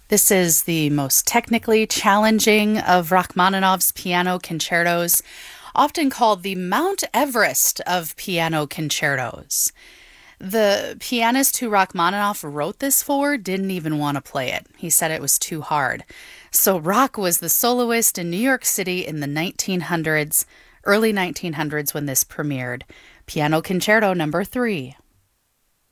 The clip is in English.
This is the most technically challenging of Rachmaninoff's piano concertos, often called the Mount Everest of piano concertos. The pianist who Rachmaninoff wrote this for didn't even want to play it. He said it was too hard. So Rach was the soloist in New York City in the 1900s, early 1900s when this premiered. Piano Concerto number 3.